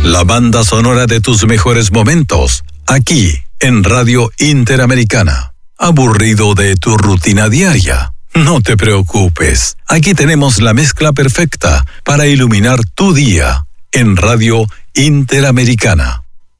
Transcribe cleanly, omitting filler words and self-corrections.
La banda sonora de tus mejores momentos, aquí en Radio Interamericana. ¿Aburrido de tu rutina diaria? No te preocupes, aquí tenemos la mezcla perfecta para iluminar tu día en Radio Interamericana.